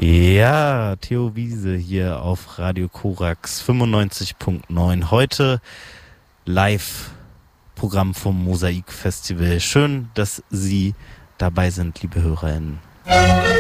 Ja, Theo Wiese hier auf Radio Korax 95.9. Heute Live-Programm vom Mosaik Festival. Schön, dass Sie dabei sind, liebe HörerInnen.